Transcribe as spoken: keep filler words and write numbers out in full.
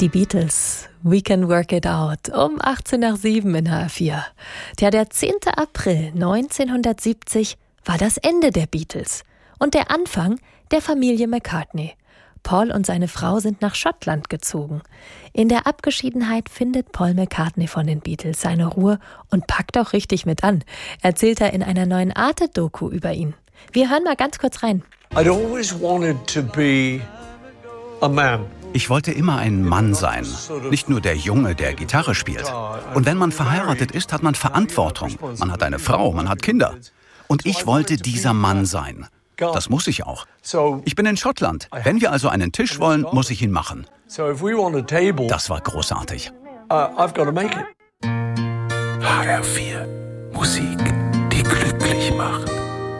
Die Beatles, We Can Work It Out, um achtzehn nach sieben in H R vier. Tja, der zehnte April neunzehnhundertsiebzig war das Ende der Beatles und der Anfang der Familie McCartney. Paul und seine Frau sind nach Schottland gezogen. In der Abgeschiedenheit findet Paul McCartney von den Beatles seine Ruhe und packt auch richtig mit an, erzählt er in einer neuen Arte-Doku über ihn. Wir hören mal ganz kurz rein. I'd always wanted to be a man. Ich wollte immer ein Mann sein, nicht nur der Junge, der Gitarre spielt. Und wenn man verheiratet ist, hat man Verantwortung. Man hat eine Frau, man hat Kinder. Und ich wollte dieser Mann sein. Das muss ich auch. Ich bin in Schottland. Wenn wir also einen Tisch wollen, muss ich ihn machen. Das war großartig. H R vier. Musik, die glücklich macht.